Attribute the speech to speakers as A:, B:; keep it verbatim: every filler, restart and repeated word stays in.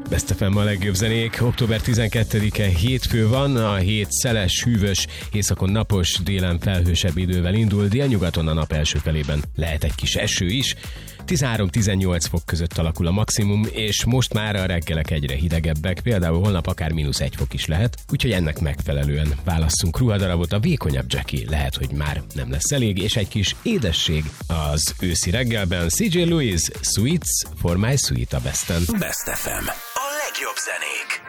A: Best ef em a legjobb zenék. október tizenkettedike hétfő van, a hét szeles, hűvös, északon napos, délen felhősebb idővel indul, délnyugaton a nap első felében lehet egy kis eső is. tizenhárom-tizennyolc fok között alakul a maximum, és most már a reggelek egyre hidegebbek, például holnap akár mínusz egy fok is lehet, úgyhogy ennek megfelelően válasszunk ruhadarabot. A vékonyabb Jackie lehet, hogy már nem lesz elég, és egy kis édesség az őszi reggelben. cé jé Lewis, Sweets for my sweet a Besten.
B: Best ef em. A legjobb zenék.